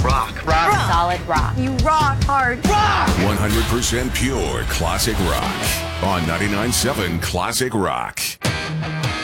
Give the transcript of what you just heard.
rock. Solid rock. You rock hard. 100% pure classic rock on 99.7 Classic Rock.